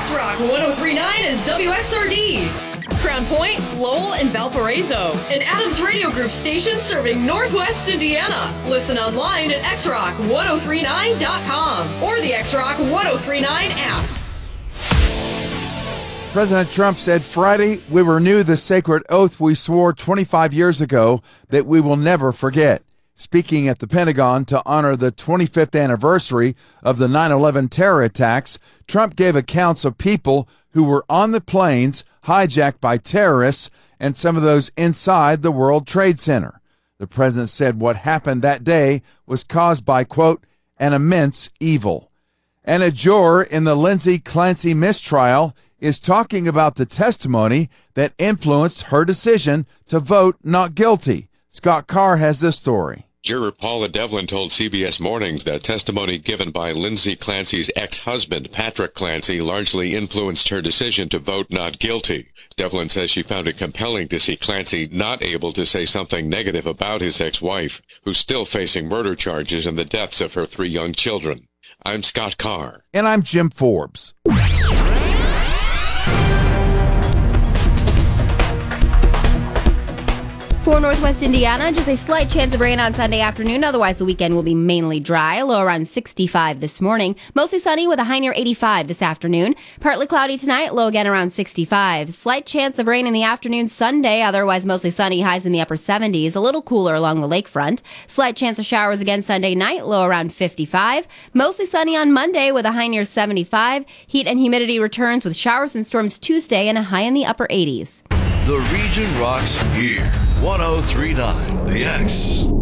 X-Rock 103.9 is WXRD. Crown Point, Lowell, and Valparaiso. An Adams Radio Group station serving Northwest Indiana. Listen online at xrock1039.com or the X-Rock 1039 app. President Trump said Friday, we renew the sacred oath we swore 25 years ago that we will never forget. Speaking at the Pentagon to honor the 25th anniversary of the 9/11 terror attacks, Trump gave accounts of people who were on the planes hijacked by terrorists and some of those inside the World Trade Center. The president said what happened that day was caused by, quote, an immense evil. And a juror in the Lindsay Clancy mistrial is talking about the testimony that influenced her decision to vote not guilty. Scott Carr has this story. Juror Paula Devlin told CBS Mornings that testimony given by Lindsay Clancy's ex-husband, Patrick Clancy, largely influenced her decision to vote not guilty. Devlin says she found it compelling to see Clancy not able to say something negative about his ex-wife, who's still facing murder charges in the deaths of her 3 young children. I'm Scott Carr. And I'm Jim Forbes. For Northwest Indiana, just a slight chance of rain on Sunday afternoon. Otherwise, the weekend will be mainly dry. Low around 65 this morning. Mostly sunny with a high near 85 this afternoon. Partly cloudy tonight. Low again around 65. Slight chance of rain in the afternoon Sunday. Otherwise, mostly sunny. Highs in the upper 70s. A little cooler along the lakefront. Slight chance of showers again Sunday night. Low around 55. Mostly sunny on Monday with a high near 75. Heat and humidity returns with showers and storms Tuesday and a high in the upper 80s. The region rocks here. 103.9 The X.